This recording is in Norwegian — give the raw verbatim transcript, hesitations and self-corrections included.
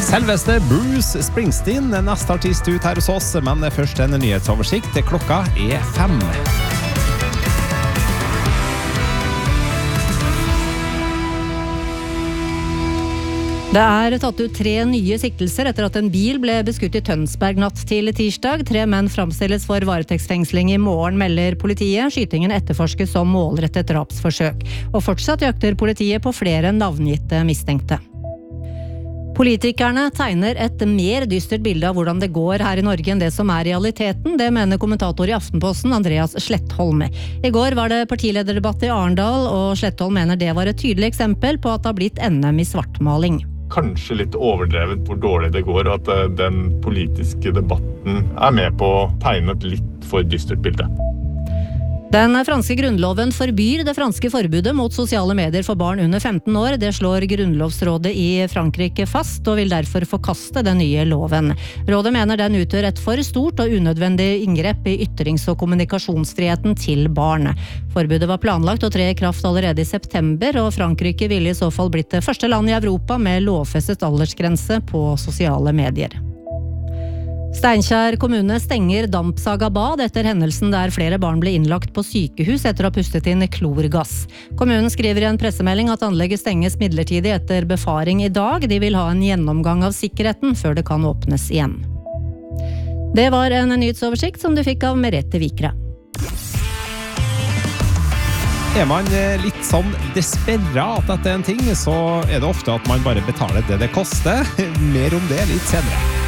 Selveste Bruce Springsteen er neste artist ut her hos oss, men først en nyhetsoversikt. Klokka er fem. Det er tatt ut tre nye siktelser etter at en bil ble beskutt i Tønsberg natt til tirsdag. Tre menn framstilles for varetektsfengsling i morgen, melder politiet. Skytingen etterforskes som målrettet drapsforsøk. Og fortsatt jakter politiet på flere navngitte mistenkte. Politikerne tegner et mer dystert bilde av hvordan det går her i Norge enn det som er realiteten. Det mener kommentator i Aftenposten, Andreas Slettholm. I går var det partilederdebatt i Arendal, og Slettholm mener det var et tydelig eksempel på at det har blitt N M i svartmaling. Kanskje litt overdrevet hvor dårlig det går, at den politiske debatten er med på å tegne et litt for dystert bilde. Den franske grunnloven forbyr det franske forbudet mot sosiale medier for barn under femten år. Det slår Grunnlovsrådet i Frankrike fast, og vil derfor forkaste den nye loven. Rådet mener den utgjør et for stort og unødvendig inngrep i ytrings- og kommunikasjonsfriheten til barn. Forbudet var planlagt å tre i kraft allerede i september, og Frankrike ville i så fall blitt det første land i Europa med lovfestet aldersgrense på sosiale medier. Steinkjer kommune stenger Dampsaga bad etter hendelsen der flere barn ble innlagt på sykehus etter å ha pustet inn klorgass. Kommunen skriver i en pressemelding at anlegget stenges midlertidig etter befaring i dag. De vil ha en gjennomgang av sikkerheten før det kan åpnes igjen. Det var en nyhetsoversikt som du fikk av Merete Vikre. Er man litt sånn desperat etter en ting, så er det ofte at man bare betaler det det koster. Mer om det litt senere.